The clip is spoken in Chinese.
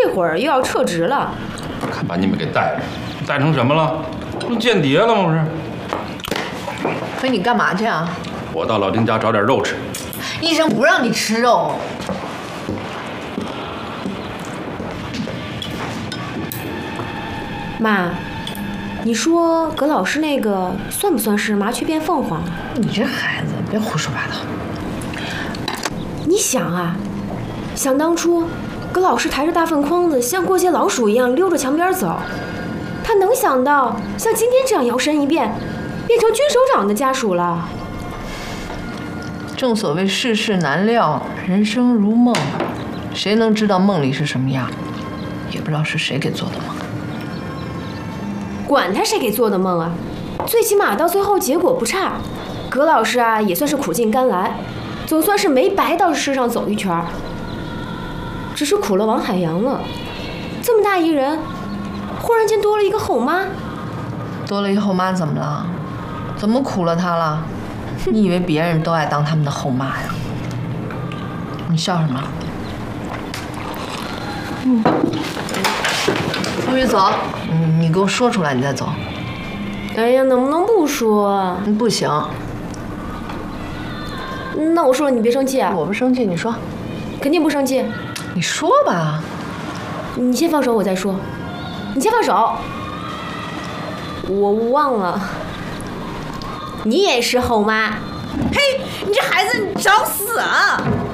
这会儿又要撤职了。 看把你们给带成什么了？不间谍了吗？不是。 飞，你干嘛去啊？ 我到老丁家找点肉吃。 医生不让你吃肉。 妈，你说葛老师那个算不算是麻雀变凤凰？ 你这孩子别胡说八道。 你想啊，想当初，葛老师抬着大粪筐子，像过街老鼠一样溜着墙边走，他能想到像今天这样摇身一变，变成军首长的家属了？ 正所谓世事难料，人生如梦，谁能知道梦里是什么样？也不知道是谁给做的梦。 管他谁给做的梦啊，最起码到最后结果不差。葛老师啊，也算是苦尽甘来，总算是没白到世上走一圈。只是苦了王海洋了，这么大一人，忽然间多了一个后妈。 多了一后妈怎么了？怎么苦了她了？你以为别人都爱当他们的后妈呀？你笑什么？风雨走，你给我说出来，你再走。 哎呀，能不能不说？ 不行。 那我说了，你别生气啊。 我不生气，你说。 肯定不生气。 你说吧。 你先放手，我再说。你先放手。我忘了，你也是后妈。 嘿，你这孩子，你找死啊！